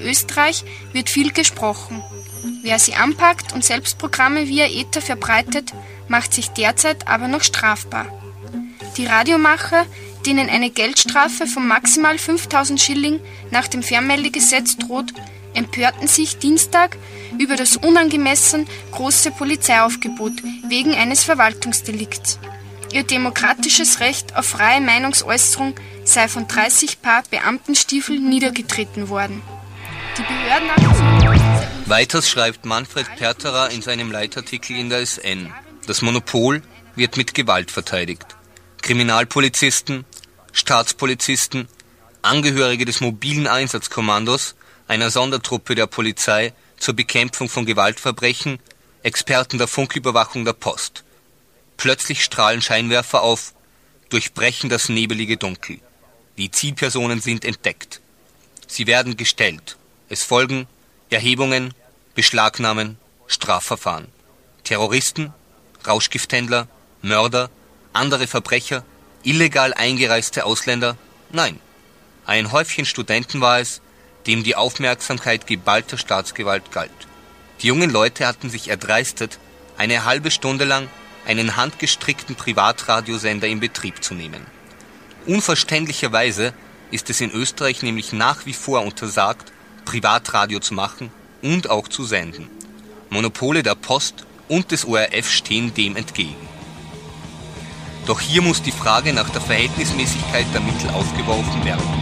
Österreich wird viel gesprochen. Wer sie anpackt und selbst Programme via Äther verbreitet, macht sich derzeit aber noch strafbar. Die Radiomacher, denen eine Geldstrafe von maximal 5.000 Schilling nach dem Fernmeldegesetz droht, empörten sich Dienstag über das unangemessen große Polizeiaufgebot wegen eines Verwaltungsdelikts. Ihr demokratisches Recht auf freie Meinungsäußerung sei von 30 Paar Beamtenstiefeln niedergetreten worden. Die Behördenaktion... Weiters schreibt Manfred Perterer in seinem Leitartikel in der SN: Das Monopol wird mit Gewalt verteidigt. Kriminalpolizisten, Staatspolizisten, Angehörige des mobilen Einsatzkommandos, einer Sondertruppe der Polizei zur Bekämpfung von Gewaltverbrechen, Experten der Funküberwachung der Post. Plötzlich strahlen Scheinwerfer auf, durchbrechen das nebelige Dunkel. Die Zielpersonen sind entdeckt. Sie werden gestellt. Es folgen Erhebungen, Beschlagnahmen, Strafverfahren. Terroristen, Rauschgifthändler, Mörder, andere Verbrecher, illegal eingereiste Ausländer? Nein. Ein Häufchen Studenten war es, dem die Aufmerksamkeit geballter Staatsgewalt galt. Die jungen Leute hatten sich erdreistet, eine halbe Stunde lang einen handgestrickten Privatradiosender in Betrieb zu nehmen. Unverständlicherweise ist es in Österreich nämlich nach wie vor untersagt, Privatradio zu machen und auch zu senden. Monopole der Post und des ORF stehen dem entgegen. Doch hier muss die Frage nach der Verhältnismäßigkeit der Mittel aufgeworfen werden.